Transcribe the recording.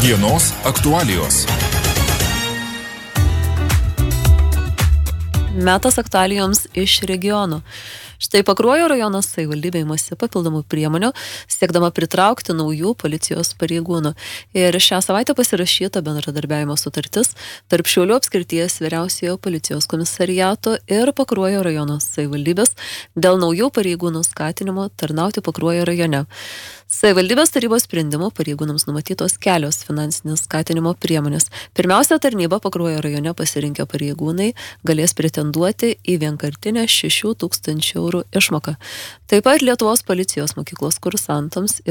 Dienos aktualijos. Metas aktualijoms iš regionų. Štai Pakruojo rajono savivaldybė imasi papildomų priemonių, siekdama pritraukti naujų policijos pareigūnų. Ir šią savaitę pasirašyta bendradarbiavimo sutartis tarp Šiaulių apskrities vyriausiojo policijos komisariato ir Pakruojo rajono savivaldybės dėl naujų pareigūnų skatinimo tarnauti Pakruojo rajone. Savivaldybės tarybos sprendimo pareigūnams numatytos kelios finansinės skatinimo priemonės. Pirmiausia, tarnyba Pakruojo rajone pasirinkę pareigūnai galės pretenduoti į vienkartinę 6 000 eurų išmoką. Taip pat Lietuvos policijos mokyklos kursantams ir